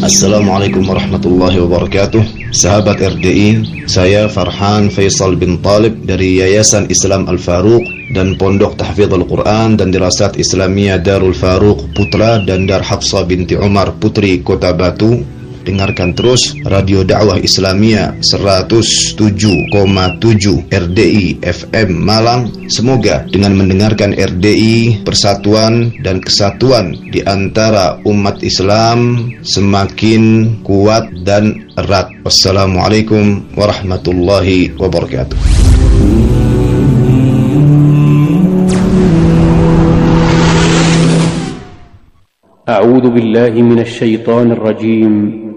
Assalamualaikum warahmatullahi wabarakatuh. Sahabat RDI, saya Farhan Faisal bin Talib dari Yayasan Islam Al-Faruq dan Pondok Tahfidzul Quran dan Dirasat Islamiyah Darul Faruq Putra dan Dar Hafsah binti Umar Putri Kota Batu. Dengarkan terus Radio Dakwah Islamiyah 107,7 RDI FM Malang. Semoga dengan mendengarkan RDI, persatuan dan kesatuan di antara umat Islam semakin kuat dan erat. Wassalamualaikum warahmatullahi wabarakatuh. A'udzu billahi minasy syaithanir rajim.